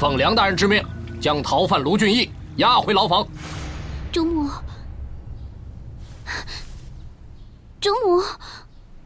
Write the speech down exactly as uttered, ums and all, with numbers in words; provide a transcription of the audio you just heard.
奉梁大人之命，将逃犯卢俊义押回牢房。 主母，主母。